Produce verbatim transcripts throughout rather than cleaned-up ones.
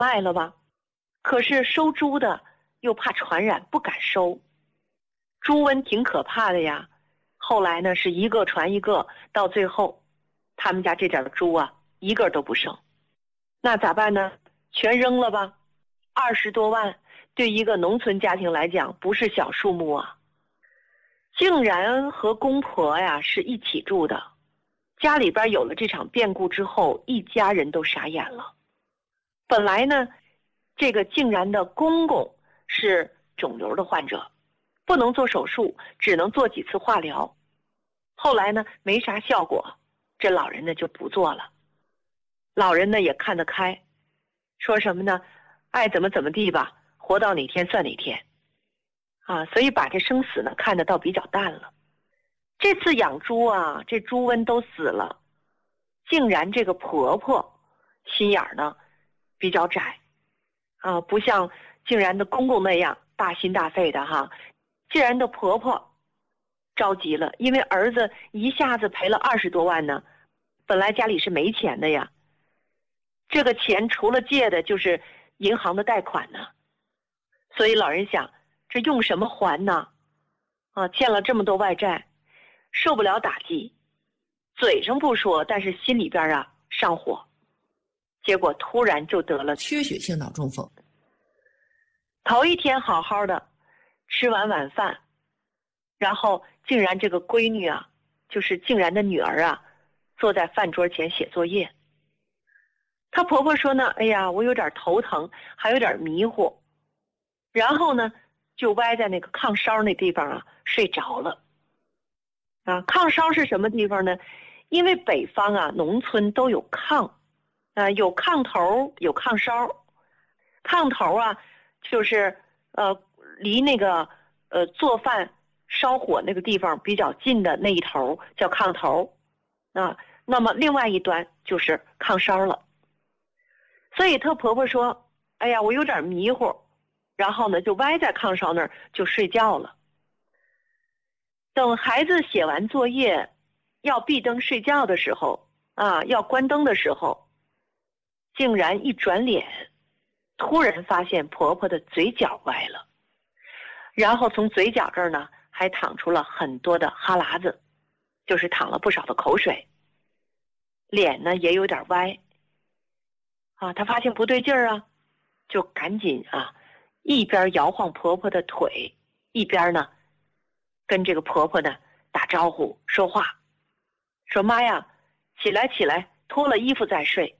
卖了吧，可是收猪的又怕传染，不敢收。猪瘟挺可怕的呀，后来呢是一个传一个，到最后他们家这点猪啊一个都不剩。那咋办呢？全扔了吧。二十多万对一个农村家庭来讲不是小数目啊。竟然和公婆呀是一起住的，家里边有了这场变故之后，一家人都傻眼了。本来呢这个竟然的公公是肿瘤的患者，不能做手术，只能做几次化疗。后来呢没啥效果，这老人呢就不做了。老人呢也看得开，说什么呢？爱怎么怎么地吧，活到哪天算哪天啊，所以把这生死呢看得倒比较淡了。这次养猪啊，这猪瘟都死了，竟然这个婆婆心眼儿呢比较窄啊，不像竟然的公公那样大心大肺的哈。竟然的婆婆着急了，因为儿子一下子赔了二十多万呢，本来家里是没钱的呀，这个钱除了借的就是银行的贷款呢，所以老人想，这用什么还呢？啊，欠了这么多外债，受不了打击，嘴上不说，但是心里边啊上火，结果突然就得了缺血性脑中风。 头一天好好的吃完晚饭，然后竟然这个闺女啊，就是竟然的女儿啊，坐在饭桌前写作业。她婆婆说呢，哎呀，我有点头疼，还有点迷糊，然后呢就歪在那个炕梢那地方啊睡着了。啊，炕梢是什么地方呢？因为北方啊农村都有炕啊，有炕头有炕梢。炕头啊就是呃离那个呃做饭烧火那个地方比较近的那一头叫炕头啊，那么另外一端就是炕梢了。所以她婆婆说，哎呀，我有点迷糊，然后呢就歪在炕梢那儿就睡觉了。等孩子写完作业要闭灯睡觉的时候啊，要关灯的时候，竟然一转脸突然发现婆婆的嘴角歪了，然后从嘴角这儿呢还淌出了很多的哈喇子，就是淌了不少的口水，脸呢也有点歪啊。她发现不对劲儿啊，就赶紧啊一边摇晃婆婆的腿，一边呢跟这个婆婆呢打招呼说话，说妈呀，起来起来，脱了衣服再睡。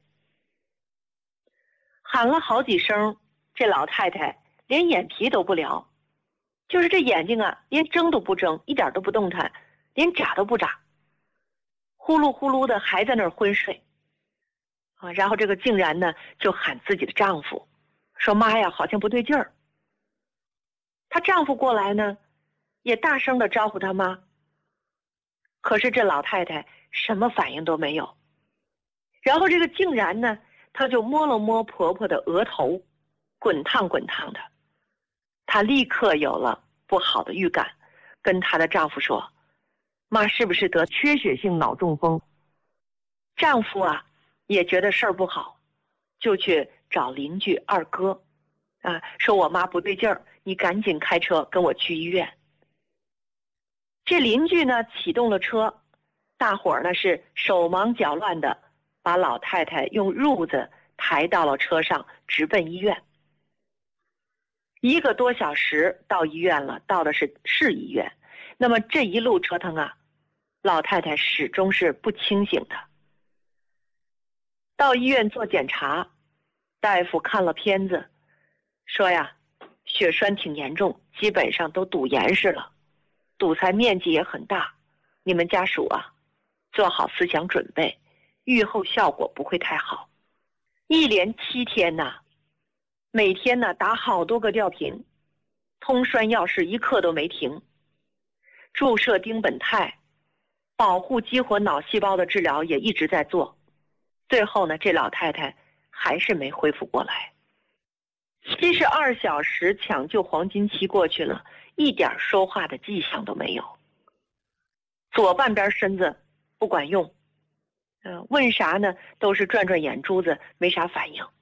喊了好几声，这老太太连眼皮都不撩，就是这眼睛啊连睁都不睁，一点都不动弹，连眨都不眨，呼噜呼噜的还在那儿昏睡啊。然后这个竟然呢就喊自己的丈夫，说妈呀，好像不对劲儿。她丈夫过来呢也大声的招呼她妈，可是这老太太什么反应都没有。然后这个竟然呢她就摸了摸婆婆的额头，滚烫滚烫的。她立刻有了不好的预感，跟她的丈夫说，妈是不是得缺血性脑中风？丈夫啊也觉得事儿不好，就去找邻居二哥啊，说我妈不对劲儿，你赶紧开车跟我去医院。这邻居呢启动了车，大伙儿呢是手忙脚乱的把老太太用褥子抬到了车上，直奔医院。一个多小时到医院了，到的是市医院。那么这一路折腾啊，老太太始终是不清醒的。到医院做检查，大夫看了片子，说呀，血栓挺严重，基本上都堵严实了，堵塞面积也很大。你们家属啊，做好思想准备，预后效果不会太好。一连七天呐、啊，每天呢打好多个吊瓶，通栓药是一刻都没停，注射丁苯酞，保护激活脑细胞的治疗也一直在做。最后呢，这老太太还是没恢复过来。七十二小时抢救黄金期过去了，一点说话的迹象都没有，左半边身子不管用，呃，问啥呢都是转转眼珠子，没啥反应。